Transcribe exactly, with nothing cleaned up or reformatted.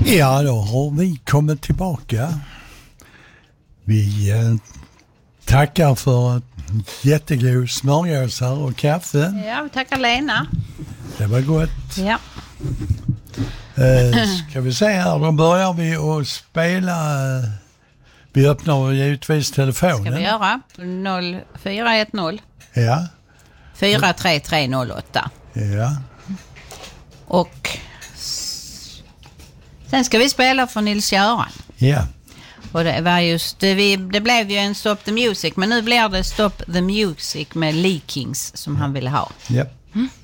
Ja, då har vi kommit tillbaka. Vi eh, tackar för jättegod smörgåsar och kaffe. Ja, vi tackar Lena. Det var gott. Ja. Eh, ska vi se här, då börjar vi att spela. Vi öppnar givetvis telefonen. Ska vi göra? noll fyra ett noll Ja. fyra tre tre noll åtta. Ja. Och sen ska vi spela för Nils-Göran. Ja. Och det var just, det, vi, det blev ju en Stop the Music, men nu blir det Stop the Music med Lee Kings som han ville ha. Ja. Mm.